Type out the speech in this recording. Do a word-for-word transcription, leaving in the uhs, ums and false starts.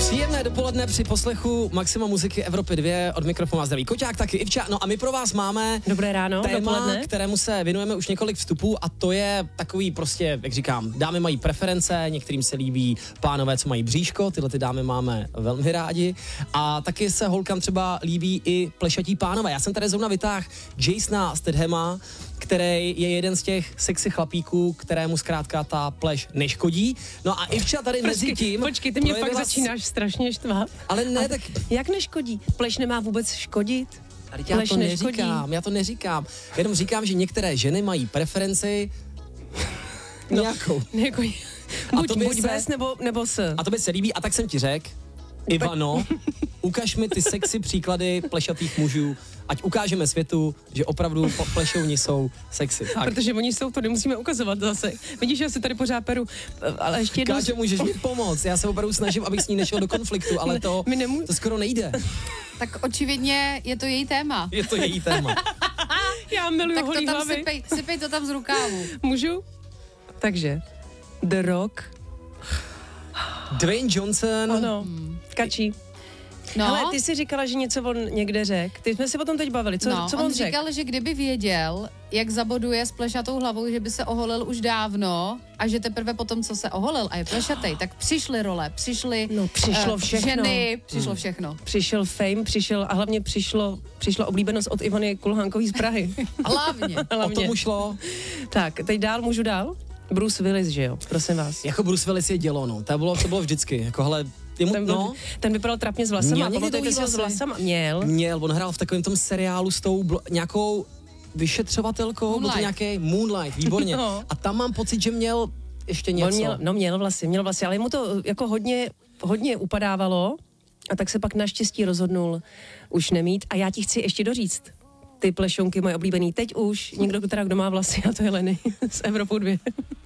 Příjemné dopoledne při poslechu Maxima muziky Evropy dva, od mikrofonu zdraví Koťák, taky Ivča. No a my pro vás máme Dobré ráno, téma, dopoledne, kterému se věnujeme už několik vstupů, a to je takový prostě, jak říkám, dámy mají preference, některým se líbí pánové, co mají bříško, tyhle ty dámy máme velmi rádi, a taky se holkám třeba líbí i plešatí pánové. Já jsem tady zrovna vytáhl Jasona Stathama, který je jeden z těch sexy chlapíků, kterému zkrátka ta pleš neškodí. No a Ivča tady mezi tím... Počkej, ty mě fakt projevila... začínáš strašně štvat. Ale ne, a tak... Jak neškodí? Pleš nemá vůbec škodit? Ale já Pleš to neškodí. neříkám, já to neříkám. Jenom říkám, že některé ženy mají preferenci no, nějakou. Jako, buď buď se, bez nebo, nebo s. A to by se líbí, a tak jsem ti řekl, Ivano, ukaž mi ty sexy příklady plešatých mužů, ať ukážeme světu, že opravdu plešouni jsou sexy. Tak. Protože oni jsou, to nemusíme ukazovat zase. Vidíš, já se tady pořád peru, ale ještě jednou... Káťo, můžeš mi pomoct, já se opravdu snažím, abych s ní nešel do konfliktu, ale to, nemů... to skoro nejde. Tak očividně je to její téma. Je to její téma. Já miluju tak holý to tam hlavy. sypej, sypej to tam z rukávu. Můžu? Takže, The Rock. Dwayne Johnson. Ano, kačí. No, Ale ty jsi říkala, že něco on někde řekl. Ty jsme si o tom teď bavili. Co, no, co on, on, on řekl? říkal, že kdyby věděl, jak zaboduje s plešatou hlavou, že by se oholil už dávno a že teprve potom, co se oholil a je plešatej, tak přišly role, přišly No, přišlo uh, všechno. ženy, přišlo všechno. Přišel fame, přišel a hlavně přišlo, přišlo oblíbenost od Ivany Kulhánkový z Prahy. Hlavně. O tom šlo. Tak, teď dál, můžu dál? Bruce Willis, že jo, prosím vás. Jako Bruce Willis je dělo, no. To bylo, to bylo vždycky, jako hele, jemu, Ten, byl, no. ten vypadal trapně s vlasama. Měl někdy Pamatujete dlouhý si ho s vlasy? vlasama? Měl. Měl, on hrál v takovém tom seriálu s tou bl- nějakou vyšetřovatelkou, byl to Moonlight. nějaký Moonlight, výborně. No. A tam mám pocit, že měl ještě něco. On měl, no měl vlasy, měl vlasy, ale mu to jako hodně, hodně upadávalo a tak se pak naštěstí rozhodnul už nemít. A já ti chci ještě doříct, ty plešonky moje oblíbený, teď už někdo, teda kdo má vlasy, a to je Lenny z Evropou dva.